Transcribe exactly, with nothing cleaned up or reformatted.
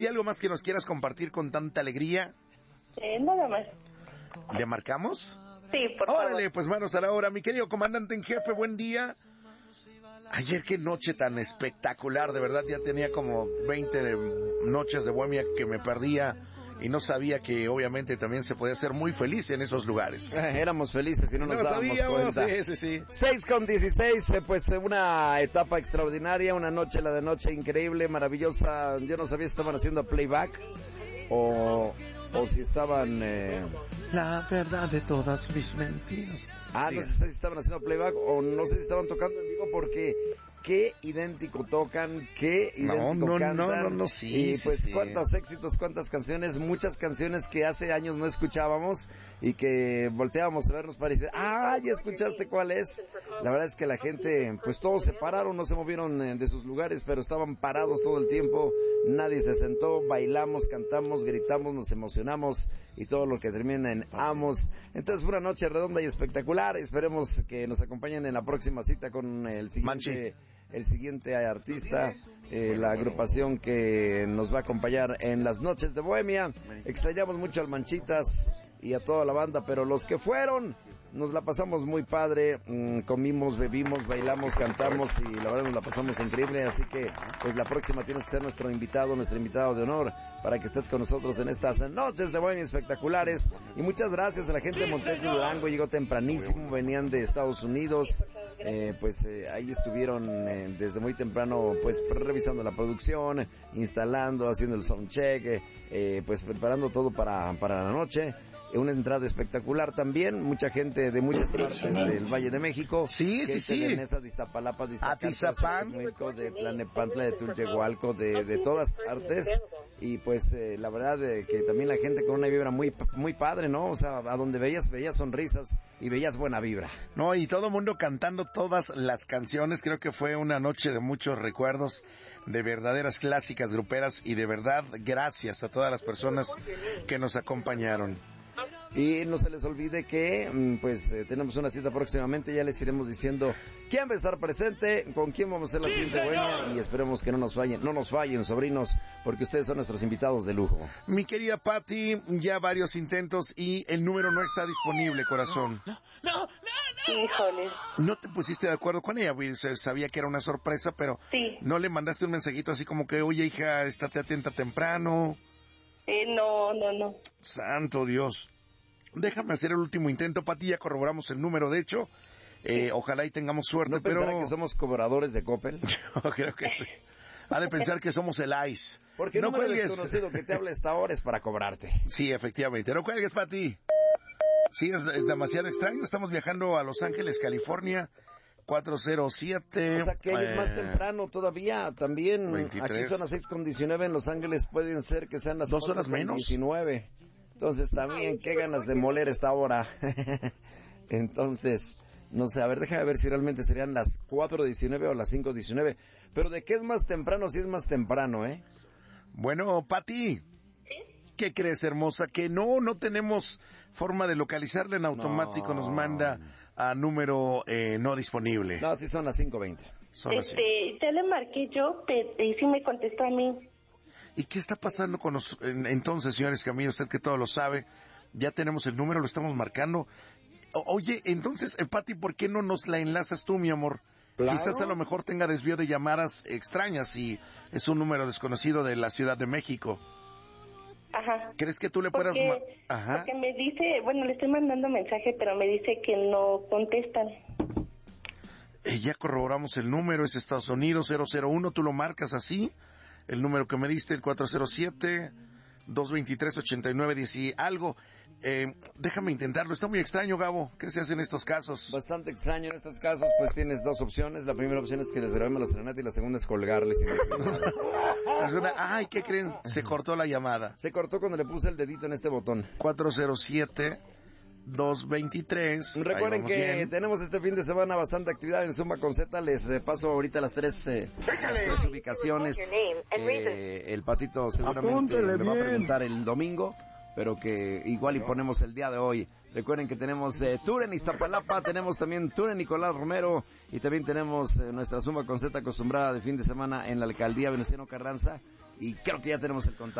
algo más que nos quieras compartir con tanta alegría? Eh, nada más. ¿Le marcamos? Sí, por favor. Órale, pues manos a la obra. Mi querido comandante en jefe, buen día. Ayer qué noche tan espectacular, de verdad ya tenía como veinte de noches de bohemia que me perdía y no sabía que obviamente también se podía ser muy feliz en esos lugares. Eh, éramos felices y no, no nos dábamos sabíamos, cuenta. Sí, sí, sí. seis con dieciséis, eh, pues eh, una etapa extraordinaria, una noche, la de noche increíble, maravillosa. Yo no sabía si estaban haciendo playback o, o si estaban... Eh... La verdad de todas mis mentiras. Ah, no sé si estaban haciendo playback o no sé si estaban tocando en vivo porque qué idéntico tocan, qué idéntico no, no, cantan. No, no, no, sí, y sí, pues sí. cuántos éxitos, cuántas canciones, muchas canciones que hace años no escuchábamos y que volteábamos a vernos para decir, ah, ya escuchaste cuál es. La verdad es que la gente, pues todos se pararon, no se movieron eh, de sus lugares, pero estaban parados todo el tiempo, nadie se sentó, bailamos, cantamos, gritamos, nos emocionamos y todo lo que termina en amos. Entonces fue una noche redonda y espectacular. Esperemos que nos acompañen en la próxima cita con el siguiente... Manchi. El siguiente artista, eh, la agrupación que nos va a acompañar en las noches de Bohemia. Extrañamos mucho al Manchitas y a toda la banda, pero los que fueron, nos la pasamos muy padre, mmm, comimos, bebimos, bailamos, cantamos y la verdad nos la pasamos increíble, así que pues la próxima tienes que ser nuestro invitado, nuestro invitado de honor, para que estés con nosotros en estas noches de Bohemia espectaculares. Y muchas gracias a la gente de Montes de Durango, llegó tempranísimo, venían de Estados Unidos, eh, pues eh, ahí estuvieron eh, desde muy temprano, pues revisando la producción, instalando, haciendo el soundcheck, eh, eh, pues preparando todo para, para la noche. Una entrada espectacular también, mucha gente de muchas partes del Valle de México. Sí, sí, sí. De Nesa, de Iztapalapa, de Atizapán, de Tlalnepantla, de Tulyehualco, de, de todas partes. Y pues eh, la verdad eh, que también la gente con una vibra muy muy padre, ¿no? O sea, a donde veías, veías sonrisas y veías buena vibra. No, y todo el mundo cantando todas las canciones. Creo que fue una noche de muchos recuerdos, de verdaderas clásicas gruperas, y de verdad gracias a todas las personas que nos acompañaron. Y no se les olvide que pues eh, tenemos una cita próximamente, ya les iremos diciendo quién va a estar presente, con quién vamos a hacer la siguiente bohemia, y esperemos que no nos fallen, no nos fallen, sobrinos, porque ustedes son nuestros invitados de lujo. Mi querida Patti, ya varios intentos y el número no está disponible, corazón. No, no, no, no. Híjole. ¿No te pusiste de acuerdo con ella? Sabía que era una sorpresa, pero sí. ¿No le mandaste un mensajito así como que, oye, hija, estate atenta temprano? Eh, no, no, no. Santo Dios. Déjame hacer el último intento, Pati, ya corroboramos el número, de hecho. Eh, ojalá y tengamos suerte, ¿No pero... pensará que somos cobradores de Coppel? Yo creo que sí. Ha de pensar que somos el ICE. Porque no cuelgues. Desconocido que te hable esta hora es para cobrarte. Sí, efectivamente. No cuelgues, Pati. Sí, es, es demasiado extraño. Estamos viajando a Los Ángeles, California. cuatro cero siete. O sea que eh, es más temprano todavía. También veintitrés. Aquí son las seis con diecinueve. En Los Ángeles pueden ser que sean las dos horas menos. diecinueve. Entonces también, qué ganas de moler esta hora. Entonces, no sé, a ver, déjame ver si realmente serían las cuatro diecinueve o las cinco diecinueve. Pero ¿de qué es más temprano si es más temprano, eh? Bueno, Pati. ¿Sí? ¿Qué crees, hermosa? Que no, no tenemos forma de localizarla en automático. No. Nos manda a número eh, no disponible. No, sí son las cinco veinte. Son este, las ya le marqué yo, y sí me contestó a mí. ¿Y qué está pasando con los... Entonces, señores Camilo, usted que todo lo sabe, ya tenemos el número, lo estamos marcando. O, oye, entonces, eh, Pati, ¿por qué no nos la enlazas tú, mi amor? Claro. Quizás a lo mejor tenga desvío de llamadas extrañas y es un número desconocido de la Ciudad de México. Ajá. ¿Crees que tú le porque, puedas... Ma- Ajá. Porque me dice, bueno, le estoy mandando mensaje, pero me dice que no contestan. Eh, ya corroboramos el número, es Estados Unidos, cero cero uno, tú lo marcas así. El número que me diste, el cuatro cero siete, dos veintitrés, ochenta y nueve, diez y algo. Eh, déjame intentarlo. Está muy extraño, Gabo. ¿Qué se hace en estos casos? Bastante extraño en estos casos, pues tienes dos opciones. La primera opción es que les grabemos la serenata y la segunda es colgarles. Ay, ¿qué creen? Se cortó la llamada. Se cortó cuando le puse el dedito en este botón. cuatro cero siete, dos veintitrés. Recuerden que bien. Tenemos este fin de semana bastante actividad en Zumba con Z. Les eh, paso ahorita las tres, eh, las tres ubicaciones. Eh, el Patito seguramente Apúntele le va a bien. preguntar el domingo, pero que igual y ponemos el día de hoy. Recuerden que tenemos eh, tour en Iztapalapa, tenemos también tour en Nicolás Romero y también tenemos eh, nuestra Zumba con Z acostumbrada de fin de semana en la alcaldía Venustiano Carranza, y creo que ya tenemos el contacto.